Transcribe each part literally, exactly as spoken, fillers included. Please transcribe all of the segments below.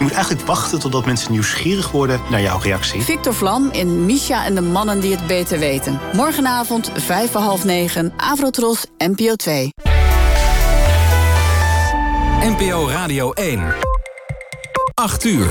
moet eigenlijk wachten totdat mensen nieuwsgierig worden naar jouw reactie. Victor Vlam in Misha en de mannen die het beter weten. Morgenavond, vijf voor half negen, Avrotros, N P O twee. N P O Radio één. acht uur.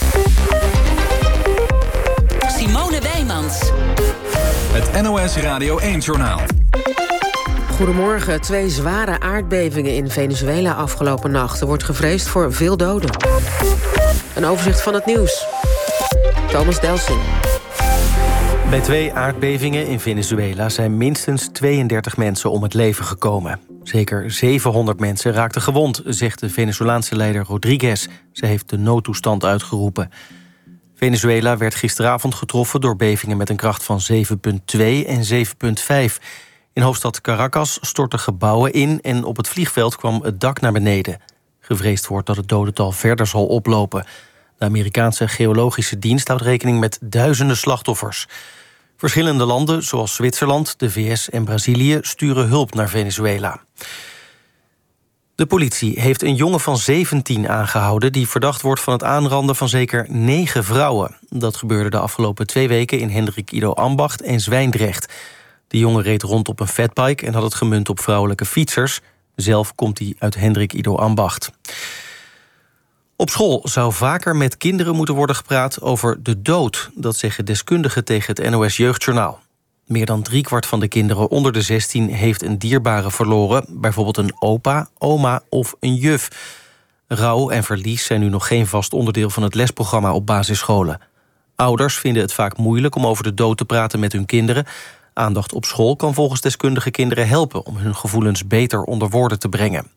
Simone Wijmans. Het N O S Radio één-journaal. Goedemorgen. Twee zware aardbevingen in Venezuela afgelopen nacht. Er wordt gevreesd voor veel doden. Een overzicht van het nieuws. Thomas Delsing. Bij twee aardbevingen in Venezuela zijn minstens tweeëndertig mensen om het leven gekomen. Zeker zevenhonderd mensen raakten gewond, zegt de Venezolaanse leider Rodriguez. Ze heeft de noodtoestand uitgeroepen. Venezuela werd gisteravond getroffen door bevingen met een kracht van zeven komma twee en zeven komma vijf. In hoofdstad Caracas stortten gebouwen in en op het vliegveld kwam het dak naar beneden. Gevreesd wordt dat het dodental verder zal oplopen. De Amerikaanse Geologische Dienst houdt rekening met duizenden slachtoffers. Verschillende landen, zoals Zwitserland, de V S en Brazilië, sturen hulp naar Venezuela. De politie heeft een jongen van zeventien aangehouden die verdacht wordt van het aanranden van zeker negen vrouwen. Dat gebeurde de afgelopen twee weken in Hendrik Ido Ambacht en Zwijndrecht. De jongen reed rond op een fatbike en had het gemunt op vrouwelijke fietsers. Zelf komt hij uit Hendrik Ido Ambacht. Op school zou vaker met kinderen moeten worden gepraat over de dood. Dat zeggen deskundigen tegen het N O S Jeugdjournaal. Meer dan driekwart van de kinderen onder de zestien heeft een dierbare verloren. Bijvoorbeeld een opa, oma of een juf. Rouw en verlies zijn nu nog geen vast onderdeel van het lesprogramma op basisscholen. Ouders vinden het vaak moeilijk om over de dood te praten met hun kinderen. Aandacht op school kan volgens deskundige kinderen helpen om hun gevoelens beter onder woorden te brengen.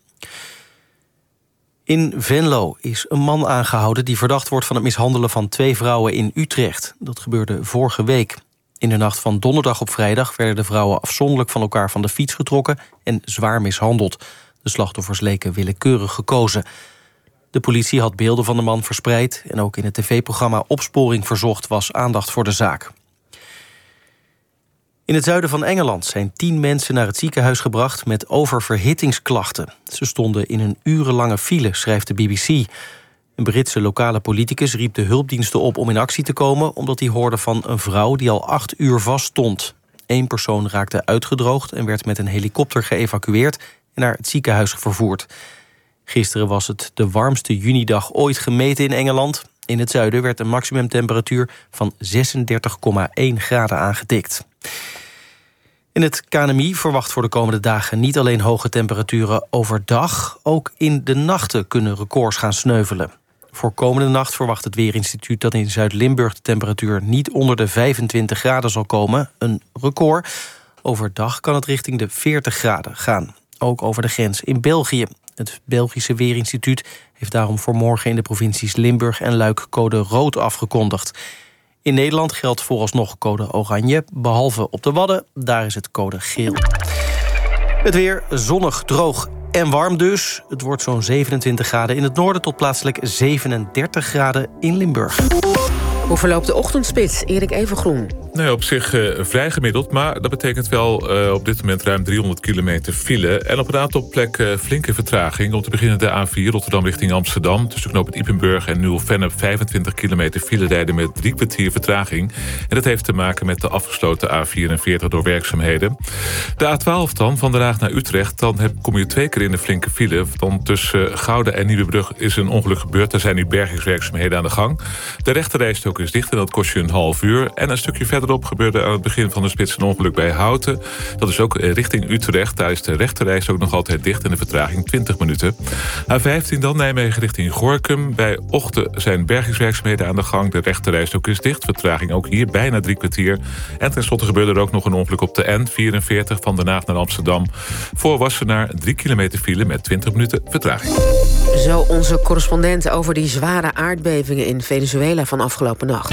In Venlo is een man aangehouden die verdacht wordt van het mishandelen van twee vrouwen in Utrecht. Dat gebeurde vorige week. In de nacht van donderdag op vrijdag werden de vrouwen afzonderlijk van elkaar van de fiets getrokken en zwaar mishandeld. De slachtoffers leken willekeurig gekozen. De politie had beelden van de man verspreid en ook in het tv-programma Opsporing Verzocht was aandacht voor de zaak. In het zuiden van Engeland zijn tien mensen naar het ziekenhuis gebracht met oververhittingsklachten. Ze stonden in een urenlange file, schrijft de B B C. Een Britse lokale politicus riep de hulpdiensten op om in actie te komen, omdat hij hoorde van een vrouw die al acht uur vaststond. Eén persoon raakte uitgedroogd en werd met een helikopter geëvacueerd en naar het ziekenhuis vervoerd. Gisteren was het de warmste junidag ooit gemeten in Engeland. In het zuiden werd een maximumtemperatuur van zesendertig komma één graden aangetikt. In het K N M I verwacht voor de komende dagen niet alleen hoge temperaturen overdag. Ook in de nachten kunnen records gaan sneuvelen. Voor komende nacht verwacht het Weerinstituut dat in Zuid-Limburg de temperatuur niet onder de vijfentwintig graden zal komen. Een record. Overdag kan het richting de veertig graden gaan. Ook over de grens in België. Het Belgische Weerinstituut heeft daarom voor morgen in de provincies Limburg en Luik code rood afgekondigd. In Nederland geldt vooralsnog code oranje, behalve op de Wadden, daar is het code geel. Het weer zonnig, droog en warm dus. Het wordt zo'n zevenentwintig graden in het noorden tot plaatselijk zevenendertig graden in Limburg. Hoe verloopt de ochtendspits? Erik Evengroen. Nee, op zich uh, vrij gemiddeld, maar dat betekent wel uh, op dit moment ruim driehonderd kilometer file. En op een aantal plekken flinke vertraging. Om te beginnen de A vier Rotterdam richting Amsterdam. Tussen knooppunt Ypenburg en Nieuw-Vennep vijfentwintig kilometer file rijden met drie kwartier vertraging. En dat heeft te maken met de afgesloten A vierenveertig door werkzaamheden. De A twaalf dan, van Den Haag naar Utrecht. Dan heb, kom je twee keer in de flinke file. Dan tussen Gouda en Nieuwebrug is een ongeluk gebeurd. Er zijn nu bergingswerkzaamheden aan de gang. De rechterrijstrook is dicht en dat kost je een half uur. En een stukje verderop gebeurde aan het begin van de spits een ongeluk bij Houten. Dat is ook richting Utrecht. Daar is de rechterreis ook nog altijd dicht en de vertraging twintig minuten. A vijftien dan, Nijmegen richting Gorinchem. Bij Ochten zijn bergingswerkzaamheden aan de gang. De rechterreis ook is dicht. Vertraging ook hier bijna drie kwartier. En tenslotte gebeurde er ook nog een ongeluk op de N vierenveertig van Den Haag naar Amsterdam. Voor Wassenaar drie kilometer file met twintig minuten vertraging. Zo onze correspondent over die zware aardbevingen in Venezuela van afgelopen nacht.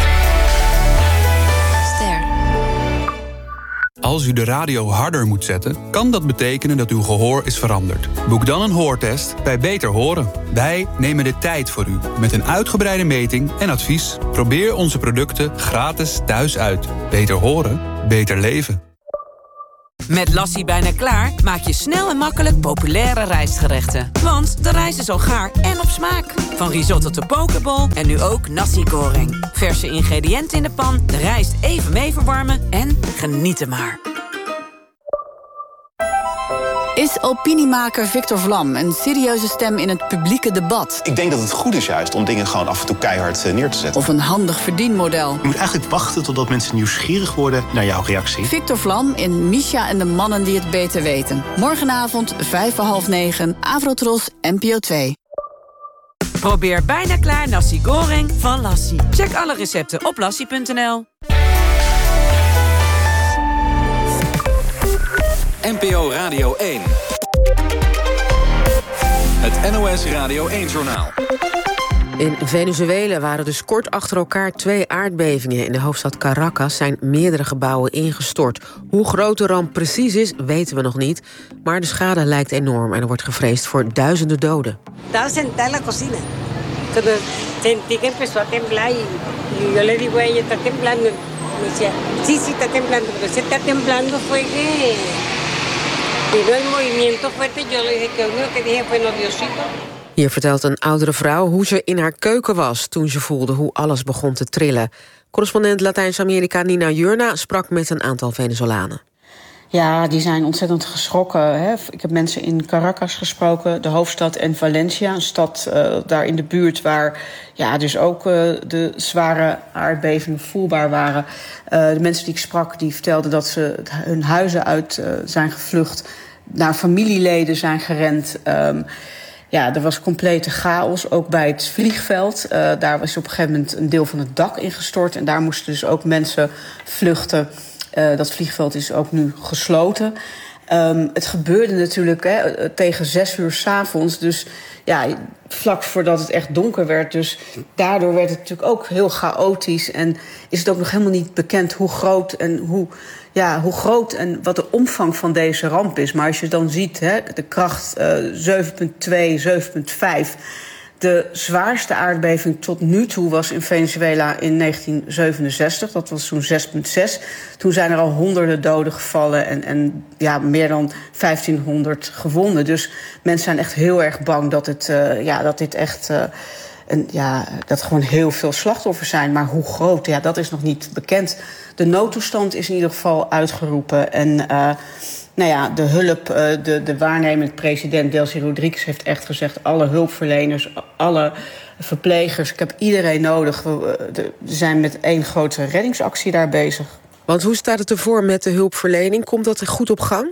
Als u de radio harder moet zetten, kan dat betekenen dat uw gehoor is veranderd. Boek dan een hoortest bij Beter Horen. Wij nemen de tijd voor u met een uitgebreide meting en advies. Probeer onze producten gratis thuis uit. Beter horen, beter leven. Met Lassie bijna klaar maak je snel en makkelijk populaire rijstgerechten. Want de rijst is al gaar en op smaak. Van risotto tot pokeball en nu ook nasi goreng. Verse ingrediënten in de pan, de rijst even mee verwarmen en genieten maar. Is opiniemaker Victor Vlam een serieuze stem in het publieke debat? Ik denk dat het goed is juist om dingen gewoon af en toe keihard neer te zetten. Of een handig verdienmodel? Je moet eigenlijk wachten totdat mensen nieuwsgierig worden naar jouw reactie. Victor Vlam in Misha en de mannen die het beter weten. Morgenavond, vijf voor half negen, Avrotros, N P O twee. Probeer bijna klaar nasi goreng van Lassie. Check alle recepten op lassie punt n l. N P O Radio één. Het N O S Radio één-journaal. In Venezuela waren dus kort achter elkaar twee aardbevingen. In de hoofdstad Caracas zijn meerdere gebouwen ingestort. Hoe groot de ramp precies is, weten we nog niet. Maar de schade lijkt enorm en er wordt gevreesd voor duizenden doden. Estaba sentada en la cocina. Cuando sentí que empezó a temblar y yo le digo a ella, está temblando. Me decía, sí, sí, está temblando. Pero si está temblando fue que vino el movimiento fuerte. Yo le dije que lo único que dije fue no, Diosito. Hier vertelt een oudere vrouw hoe ze in haar keuken was toen ze voelde hoe alles begon te trillen. Correspondent Latijns-Amerika Nina Jurna sprak met een aantal Venezolanen. Ja, die zijn ontzettend geschrokken. Hè. Ik heb mensen in Caracas gesproken, de hoofdstad, en Valencia, een stad uh, daar in de buurt waar ja, dus ook uh, de zware aardbevingen voelbaar waren. Uh, de mensen die ik sprak, die vertelden dat ze hun huizen uit uh, zijn gevlucht, naar familieleden zijn gerend. Um, Ja, er was complete chaos, ook bij het vliegveld. Uh, daar was op een gegeven moment een deel van het dak ingestort. En daar moesten dus ook mensen vluchten. Uh, dat vliegveld is ook nu gesloten. Um, het gebeurde natuurlijk hè, tegen zes uur 's avonds. Dus ja, vlak voordat het echt donker werd. Dus daardoor werd het natuurlijk ook heel chaotisch. En is het ook nog helemaal niet bekend hoe groot en hoe... Ja, hoe groot en wat de omvang van deze ramp is. Maar als je dan ziet, hè, de kracht uh, zeven komma twee, zeven komma vijf... de zwaarste aardbeving tot nu toe was in Venezuela in negentien zevenenzestig. Dat was zo'n zes komma zes. Toen zijn er al honderden doden gevallen en, en ja, meer dan vijftienhonderd gewonden. Dus mensen zijn echt heel erg bang dat, het, uh, ja, dat dit echt... Uh, En ja, dat gewoon heel veel slachtoffers zijn. Maar hoe groot, ja, dat is nog niet bekend. De noodtoestand is in ieder geval uitgeroepen. En uh, nou ja, de hulp, uh, de, de waarnemend president Delcy Rodriguez heeft echt gezegd... alle hulpverleners, alle verplegers, ik heb iedereen nodig. We, we zijn met één grote reddingsactie daar bezig. Want hoe staat het ervoor met de hulpverlening? Komt dat goed op gang?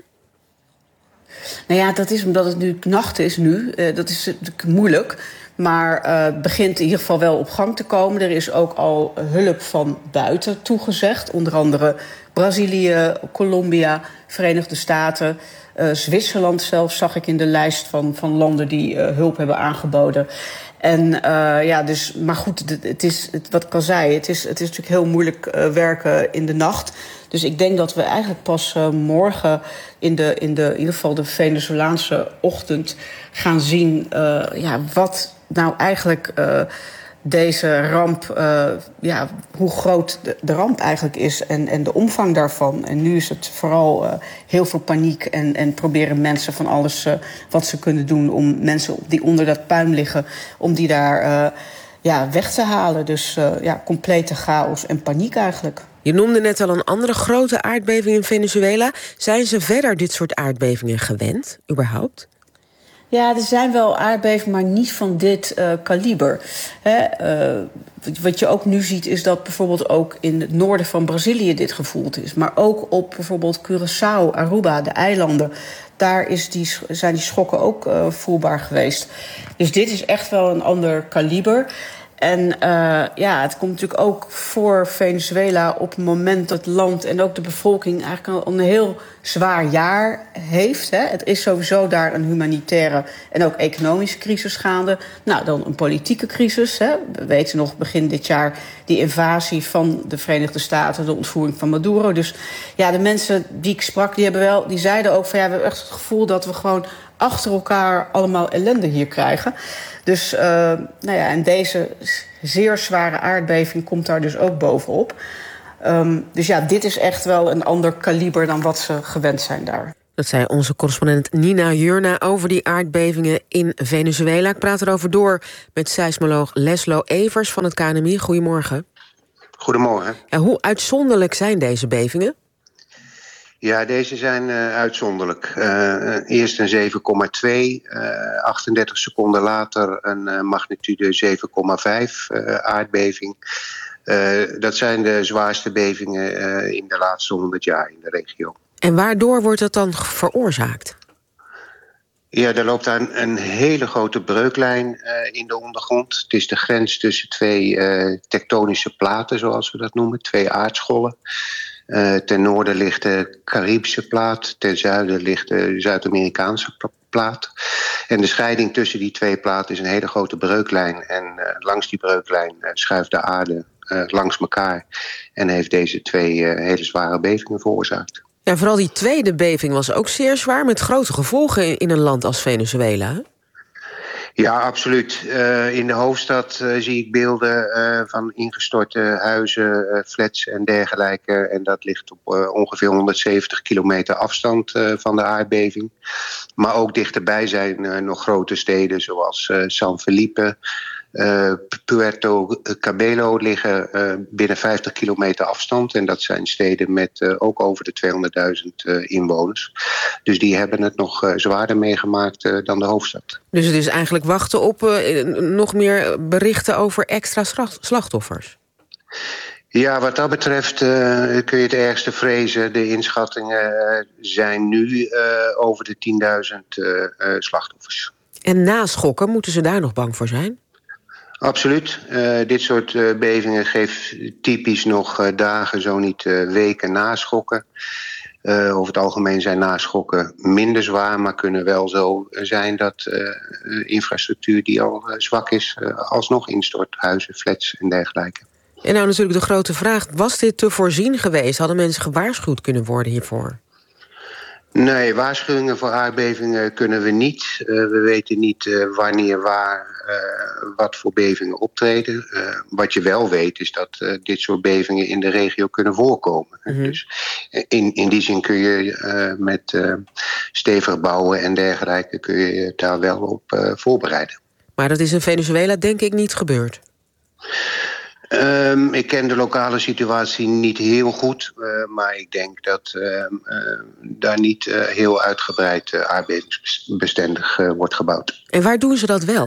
Nou ja, dat is omdat het nu nacht is nu. Uh, dat is natuurlijk moeilijk. Maar uh, het begint in ieder geval wel op gang te komen. Er is ook al hulp van buiten toegezegd. Onder andere Brazilië, Colombia, Verenigde Staten... Uh, Zwitserland zelfs zag ik in de lijst van, van landen die uh, hulp hebben aangeboden. En uh, ja, dus, maar goed, het, het is, het, wat ik al zei, het is, het is natuurlijk heel moeilijk uh, werken in de nacht. Dus ik denk dat we eigenlijk pas uh, morgen in, de, in, de, in ieder geval de Venezolaanse ochtend gaan zien uh, ja, wat nou eigenlijk uh, deze ramp, uh, ja, hoe groot de, de ramp eigenlijk is en, en de omvang daarvan. En nu is het vooral uh, heel veel paniek en, en proberen mensen van alles uh, wat ze kunnen doen om mensen die onder dat puin liggen, om die daar uh, ja, weg te halen. Dus uh, ja, complete chaos en paniek eigenlijk. Je noemde net al een andere grote aardbeving in Venezuela. Zijn ze verder dit soort aardbevingen gewend, überhaupt? Ja, er zijn wel aardbevingen, maar niet van dit uh, kaliber. Hè, uh, wat je ook nu ziet is dat bijvoorbeeld ook in het noorden van Brazilië dit gevoeld is. Maar ook op bijvoorbeeld Curaçao, Aruba, de eilanden. Daar is die, zijn die schokken ook uh, voelbaar geweest. Dus dit is echt wel een ander kaliber. En uh, ja, het komt natuurlijk ook voor Venezuela op het moment dat het land en ook de bevolking eigenlijk al een heel zwaar jaar heeft. Hè. Het is sowieso daar een humanitaire en ook economische crisis gaande. Nou, dan een politieke crisis. Hè. We weten nog begin dit jaar die invasie van de Verenigde Staten, de ontvoering van Maduro. Dus ja, de mensen die ik sprak, die hebben wel, die zeiden ook van ja, we hebben echt het gevoel dat we gewoon achter elkaar allemaal ellende hier krijgen. Dus uh, nou ja, en deze zeer zware aardbeving komt daar dus ook bovenop. Um, dus ja, dit is echt wel een ander kaliber dan wat ze gewend zijn daar. Dat zei onze correspondent Nina Jurna over die aardbevingen in Venezuela. Ik praat erover door met seismoloog Leslo Evers van het K N M I. Goedemorgen. Goedemorgen. Ja, hoe uitzonderlijk zijn deze bevingen? Ja, deze zijn uh, uitzonderlijk. Uh, eerst een zeven komma twee, uh, achtendertig seconden later een uh, magnitude zeven komma vijf uh, aardbeving. Uh, dat zijn de zwaarste bevingen uh, in de laatste honderd jaar in de regio. En waardoor wordt dat dan veroorzaakt? Ja, er loopt een, een hele grote breuklijn uh, in de ondergrond. Het is de grens tussen twee uh, tektonische platen, zoals we dat noemen, twee aardschollen. Uh, ten noorden ligt de Caribische plaat, ten zuiden ligt de Zuid-Amerikaanse plaat. En de scheiding tussen die twee platen is een hele grote breuklijn. En uh, langs die breuklijn uh, schuift de aarde uh, langs elkaar en heeft deze twee uh, hele zware bevingen veroorzaakt. Ja, vooral die tweede beving was ook zeer zwaar, met grote gevolgen in een land als Venezuela. Ja, absoluut. Uh, in de hoofdstad uh, zie ik beelden uh, van ingestorte huizen, uh, flats en dergelijke. En dat ligt op uh, ongeveer honderdzeventig kilometer afstand uh, van de aardbeving. Maar ook dichterbij zijn uh, nog grote steden zoals uh, San Felipe, Uh, Puerto Cabello liggen uh, binnen vijftig kilometer afstand. En dat zijn steden met uh, ook over de tweehonderdduizend uh, inwoners. Dus die hebben het nog uh, zwaarder meegemaakt uh, dan de hoofdstad. Dus het is eigenlijk wachten op uh, nog meer berichten over extra slachtoffers? Ja, wat dat betreft uh, kun je het ergste vrezen. De inschattingen uh, zijn nu uh, over de tienduizend uh, uh, slachtoffers. En na schokken, moeten ze daar nog bang voor zijn? Absoluut. Uh, dit soort uh, bevingen geeft typisch nog uh, dagen, zo niet uh, weken naschokken. Uh, over het algemeen zijn naschokken minder zwaar, maar kunnen wel zo zijn dat uh, infrastructuur die al uh, zwak is, uh, alsnog instort. Huizen, flats en dergelijke. En nou natuurlijk de grote vraag, was dit te voorzien geweest? Hadden mensen gewaarschuwd kunnen worden hiervoor? Nee, waarschuwingen voor aardbevingen kunnen we niet. Uh, we weten niet uh, wanneer, waar, uh, wat voor bevingen optreden. Uh, wat je wel weet is dat uh, dit soort bevingen in de regio kunnen voorkomen. Mm-hmm. Dus in, in die zin kun je uh, met uh, stevig bouwen en dergelijke kun je daar wel op uh, voorbereiden. Maar dat is in Venezuela denk ik niet gebeurd. Um, ik ken de lokale situatie niet heel goed, uh, maar ik denk dat uh, uh, daar niet uh, heel uitgebreid uh, aardbevingsbestendig uh, wordt gebouwd. En waar doen ze dat wel?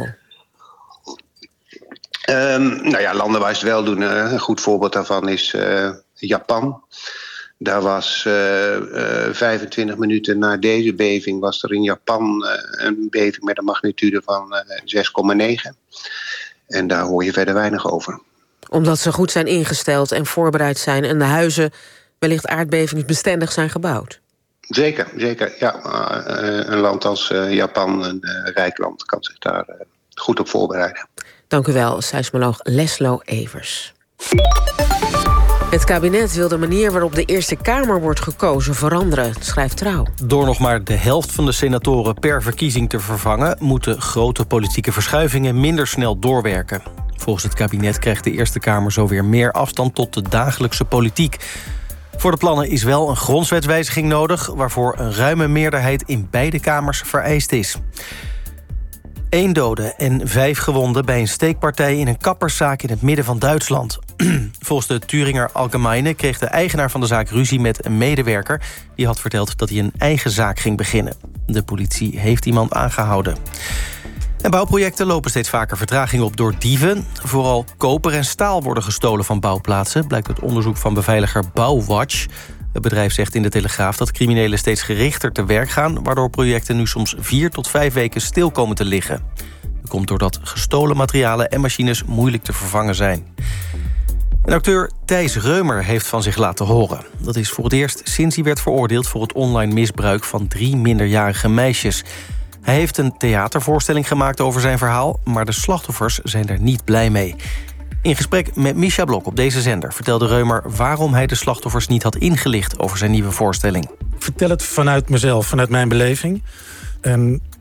Um, nou ja, landen waar ze het wel doen. Uh, een goed voorbeeld daarvan is uh, Japan. Daar was uh, uh, vijfentwintig minuten na deze beving was er in Japan uh, een beving met een magnitude van uh, zes komma negen. En daar hoor je verder weinig over. Omdat ze goed zijn ingesteld en voorbereid zijn en de huizen wellicht aardbevingsbestendig zijn gebouwd. Zeker, zeker. Ja, uh, een land als uh, Japan, een uh, rijk land, kan zich daar uh, goed op voorbereiden. Dank u wel, seismoloog Leslo Evers. Het kabinet wil de manier waarop de Eerste Kamer wordt gekozen veranderen, schrijft Trouw. Door nog maar de helft van de senatoren per verkiezing te vervangen, moeten grote politieke verschuivingen minder snel doorwerken. Volgens het kabinet krijgt de Eerste Kamer zo weer meer afstand tot de dagelijkse politiek. Voor de plannen is wel een grondwetswijziging nodig, waarvoor een ruime meerderheid in beide kamers vereist is. Eén dode en vijf gewonden bij een steekpartij in een kapperszaak in het midden van Duitsland. Volgens de Thüringer Allgemeine kreeg de eigenaar van de zaak ruzie met een medewerker. Die had verteld dat hij een eigen zaak ging beginnen. De politie heeft iemand aangehouden. En bouwprojecten lopen steeds vaker vertraging op door dieven. Vooral koper en staal worden gestolen van bouwplaatsen, blijkt uit onderzoek van beveiliger Bouwwatch. Het bedrijf zegt in de Telegraaf dat criminelen steeds gerichter te werk gaan, waardoor projecten nu soms vier tot vijf weken stil komen te liggen. Dat komt doordat gestolen materialen en machines moeilijk te vervangen zijn. En acteur Thijs Reumer heeft van zich laten horen. Dat is voor het eerst sinds hij werd veroordeeld voor het online misbruik van drie minderjarige meisjes. Hij heeft een theatervoorstelling gemaakt over zijn verhaal, maar de slachtoffers zijn er niet blij mee. In gesprek met Misha Blok op deze zender vertelde Reumer waarom hij de slachtoffers niet had ingelicht over zijn nieuwe voorstelling. Ik vertel het vanuit mezelf, vanuit mijn beleving. En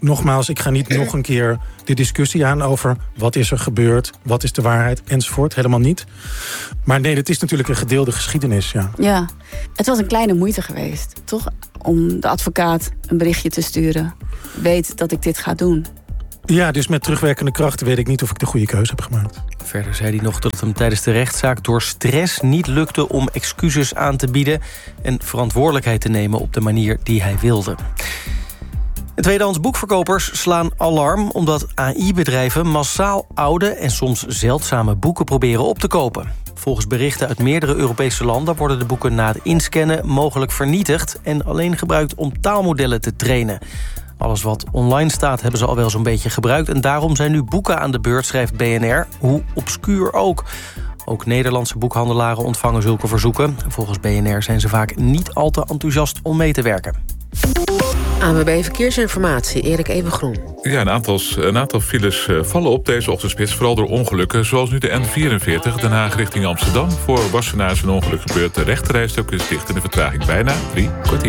nogmaals, ik ga niet nog een keer de discussie aan over wat is er gebeurd, wat is de waarheid, enzovoort. Helemaal niet. Maar nee, het is natuurlijk een gedeelde geschiedenis, ja. Ja, het was een kleine moeite geweest, toch? Om de advocaat een berichtje te sturen. Weet dat ik dit ga doen. Ja, dus met terugwerkende krachten weet ik niet of ik de goede keuze heb gemaakt. Verder zei hij nog dat het hem tijdens de rechtszaak door stress niet lukte om excuses aan te bieden en verantwoordelijkheid te nemen op de manier die hij wilde. De tweedehands boekverkopers slaan alarm omdat A I-bedrijven massaal oude en soms zeldzame boeken proberen op te kopen. Volgens berichten uit meerdere Europese landen worden de boeken na het inscannen mogelijk vernietigd en alleen gebruikt om taalmodellen te trainen. Alles wat online staat hebben ze al wel zo'n beetje gebruikt en daarom zijn nu boeken aan de beurt, schrijft B N R, hoe obscuur ook. Ook Nederlandse boekhandelaren ontvangen zulke verzoeken. Volgens B N R zijn ze vaak niet al te enthousiast om mee te werken. A N W B Verkeersinformatie, Erik Evengroen. Ja, een aantal, een aantal files vallen op deze ochtendspits, vooral door ongelukken. Zoals nu de N vierenveertig, Den Haag richting Amsterdam. Voor Wassenaar is een ongeluk gebeurd. De rechterrijstok is dicht en de vertraging bijna drie kwartier.